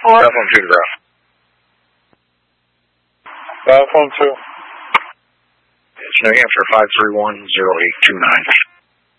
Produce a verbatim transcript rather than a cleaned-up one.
four. Telephone two to ground. Telephone two. It's New Hampshire five three one zero eight two nine.